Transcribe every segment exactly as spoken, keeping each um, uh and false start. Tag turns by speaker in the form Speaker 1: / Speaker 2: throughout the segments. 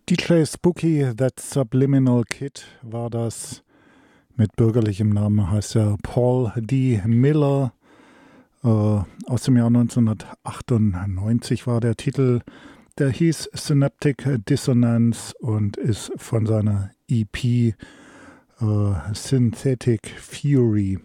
Speaker 1: D J Spooky, That Subliminal Kid war das. Mit bürgerlichem Namen heißt er Paul D. Miller. Äh, aus dem Jahr neunzehnhundertachtundneunzig war der Titel. Der hieß Synaptic Dissonance und ist von seiner E P äh, Synthetic Fury.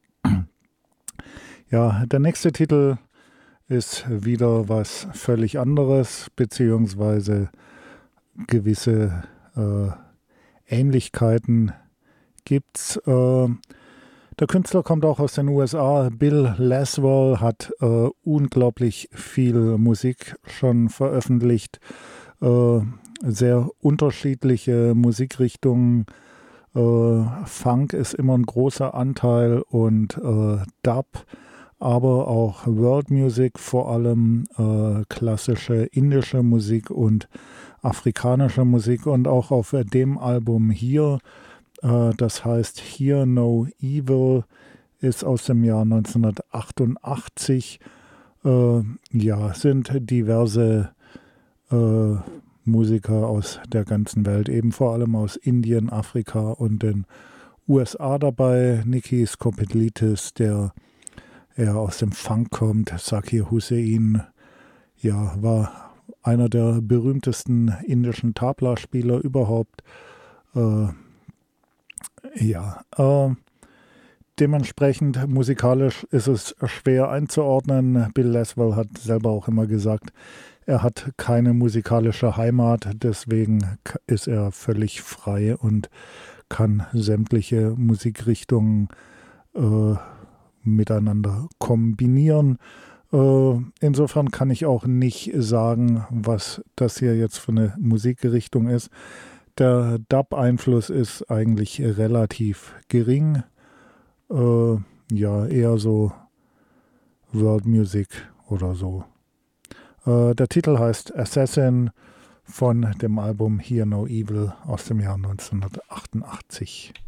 Speaker 1: Ja, der nächste Titel ist wieder was völlig anderes, beziehungsweise gewisse äh, Ähnlichkeiten gibt's. Äh, der Künstler kommt auch aus den U S A. Bill Laswell hat äh, unglaublich viel Musik schon veröffentlicht. Äh, sehr unterschiedliche Musikrichtungen. Äh, Funk ist immer ein großer Anteil und äh, Dub, aber auch World Music, vor allem äh, klassische indische Musik und afrikanische Musik. Und auch auf dem Album hier, äh, das heißt Hear No Evil, ist aus dem Jahr neunzehnhundertachtundachtzig. Äh, ja, sind diverse äh, Musiker aus der ganzen Welt, eben vor allem aus Indien, Afrika und den U S A dabei. Nikki Skopelitis, der er aus dem Funk kommt. Zakir Hussain, ja, war einer der berühmtesten indischen Tabla-Spieler überhaupt. Äh, ja, äh, dementsprechend musikalisch ist es schwer einzuordnen. Bill Laswell hat selber auch immer gesagt, er hat keine musikalische Heimat, deswegen ist er völlig frei und kann sämtliche Musikrichtungen äh, miteinander kombinieren. Äh, insofern kann ich auch nicht sagen, was das hier jetzt für eine Musikrichtung ist. Der Dub-Einfluss ist eigentlich relativ gering. Äh, ja, eher so World Music oder so. Äh, der Titel heißt Assassin von dem Album Hear No Evil aus dem Jahr neunzehnhundertachtundachtzig.